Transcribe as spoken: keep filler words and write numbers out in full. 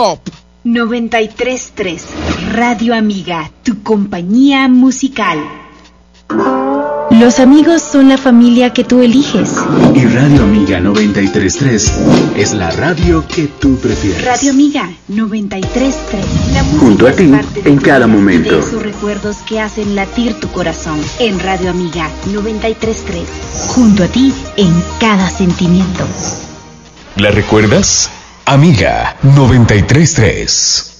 Top noventa y tres punto tres Radio Amiga, tu compañía musical. Los amigos son la familia que tú eliges. Y Radio Amiga noventa y tres punto tres es la radio que tú prefieres. Radio Amiga noventa y tres punto tres. La música junto a ti es parte de en ti, cada momento. de esos recuerdos que hacen latir tu corazón. En Radio Amiga noventa y tres punto tres. Junto a ti en cada sentimiento. ¿La recuerdas? Amiga noventa y tres punto tres.